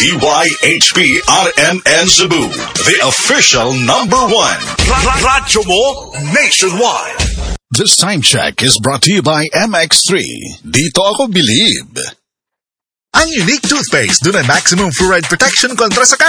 DYHP RMN Cebu, the official #1. Radyo mo nationwide. This time check is brought to you by MX3. Dito ako believe. Ang unique toothpaste doon ay maximum fluoride protection kontra sa